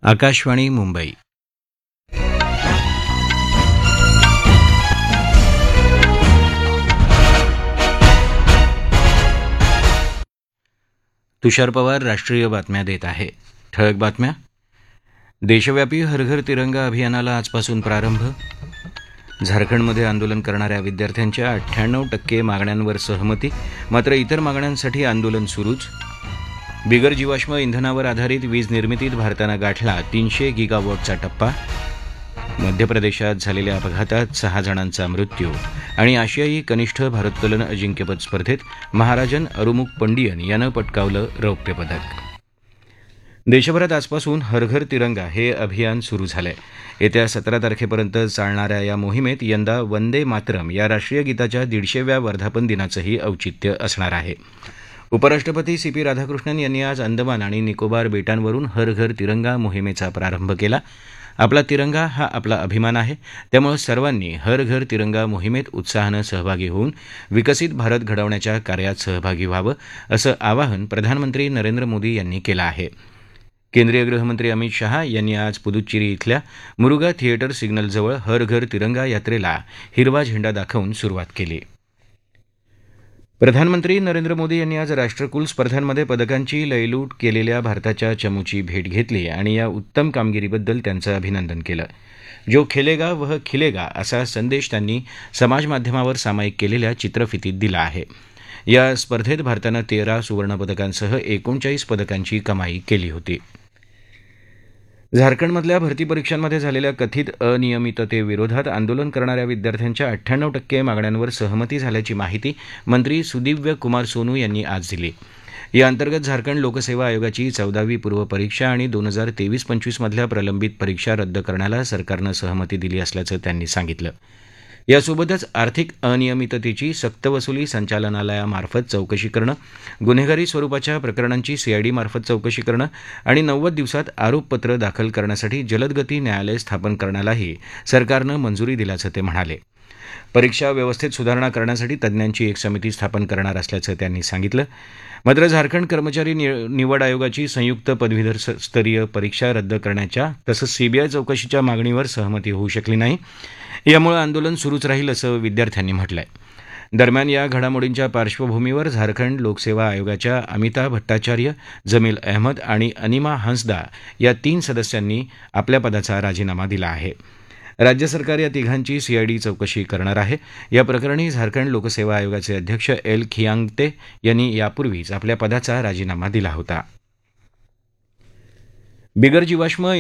आकाशवाणी मुंबई. तुषार पवार राष्ट्रीय बातम्या देत आहे. ठळक बातम्या. देशव्यापी हर घर तिरंगा अभियानाला आजपासून प्रारंभ. झारखंडमध्ये आंदोलन करणाऱ्या विद्यार्थ्यांच्या 98% मागण्यांवर सहमती, मात्र इतर मागण्यांसाठी आंदोलन सुरूच. बिगर जीवाश्म इंधनावर आधारित वीज निर्मितीत भारतानं गाठला 300 गिगावॉटचा टप्पा. मध्य प्रदेशात झालेल्या अपघातात 6 जणांचा मृत्यू. आणि आशियाई कनिष्ठ भारोत्तोलन अजिंक्यपद स्पर्धेत महाराजन अरुमुक पंडियन यानं पटकावलं रौप्य पदक. देशभरात आजपासून हर घर तिरंगा हे अभियान सुरू झालंय. येत्या 17 तारखेपर्यंत चालणाऱ्या या मोहिमेत यंदा वंदे मातरम या राष्ट्रीय गीताच्या 150व्या वर्धापन दिनाचंही औचित्य असणार आहे. उपराष्ट्रपती सी.पी. राधाकृष्णन यांनी आज अंदमान आणि निकोबार बेटांवरून हर घर तिरंगा मोहिमेचा प्रारंभ केला. आपला तिरंगा हा आपला अभिमान आहे, त्यामुळे सर्वांनी हर घर तिरंगा मोहिमेत उत्साहानं सहभागी होऊन विकसित भारत घडवण्याच्या कार्यात सहभागी व्हावं, असं आवाहन प्रधानमंत्री नरेंद्र मोदी यांनी केलं आहे. केंद्रीय गृहमंत्री अमित शहा यांनी आज पुदुच्चेरी इथल्या मुरुगा थिएटर सिग्नलजवळ हर घर तिरंगा यात्रेला हिरवा झेंडा दाखवून सुरुवात केली. प्रधानमंत्री नरेंद्र मोदी यांनी आज राष्ट्रकुल स्पर्धांमध्ये पदकांची लयलूट केलेल्या भारताच्या चमूची भेट घेतली आणि या उत्तम कामगिरीबद्दल त्यांचं अभिनंदन केलं. जो खेलेगा वह खिलेगा असा संदेश त्यांनी समाजमाध्यमावर सामायिक केलेल्या चित्रफितीत दिला आहे. या स्पर्धेत भारतानं 13 सुवर्णपदकांसह 39 पदकांची कमाई केली होती. झारखंडमधल्या भरती परीक्षांमध्ये झालेल्या कथित अनियमिततेविरोधात आंदोलन करणाऱ्या विद्यार्थ्यांच्या 98% मागण्यांवर सहमती झाल्याची माहिती मंत्री सुदिव्य कुमार सोनू यांनी आज दिली. या अंतर्गत झारखंड लोकसेवा आयोगाची 14वी पूर्व परीक्षा आणि 2023-25 मधल्या प्रलंबित परीक्षा रद्द करण्याला सरकारनं सहमती दिली असल्याचं त्यांनी सांगितलं. यासोबतच आर्थिक अनियमिततेची सक्तवसुली संचालनालयामार्फत चौकशी करणं, गुन्हेगारी स्वरूपाच्या प्रकरणांची सीआयडी मार्फत चौकशी करणं आणि 90 दिवसात आरोपपत्र दाखल करण्यासाठी जलदगती न्यायालय स्थापन करण्यालाही सरकारनं मंजुरी दिल्याचं ते म्हणाले. परीक्षा व्यवस्थेत सुधारणा करण्यासाठी तज्ज्ञांची एक समिती स्थापन करणार असल्याचं त्यांनी सांगितलं. मात्र झारखंड कर्मचारी निवड आयोगाची संयुक्त पदवीधर स्तरीय परीक्षा रद्द करण्याच्या तसंच सीबीआय चौकशीच्या मागणीवर सहमती होऊ शकली नाही. यामुळे आंदोलन सुरूच राहील असं विद्यार्थ्यांनी म्हटलंय. दरम्यान या घडामोडींच्या पार्श्वभूमीवर झारखंड लोकसेवा आयोगाच्या अमिता भट्टाचार्य, जमील अहमद आणि अनिमा हंसदा या 3 सदस्यांनी आपल्या पदाचा राजीनामा दिला आहे. राज्य सरकार या तिघांची सीआयडी चौकशी करणार आहे. या प्रकरणी झारखंड लोकसेवा आयोगाचे अध्यक्ष एल खियांगते यांनी यापूर्वीच आपल्या पदाचा राजीनामा दिला होता. बिगर जीवाश्म